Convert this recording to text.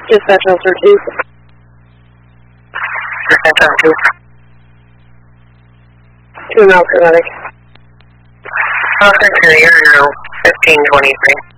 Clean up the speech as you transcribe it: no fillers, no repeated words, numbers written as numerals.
Dispatch Officer 2. Dispatch Officer 2. 2 miles kinetic. Officer 2, you're 1523.